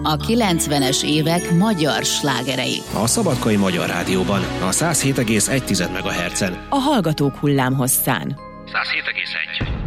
A 90-es évek magyar slágerei. A Szabadkai Magyar Rádióban, a 107,1 MHz-en. A Hallgatók hullámhosszán. 107,1.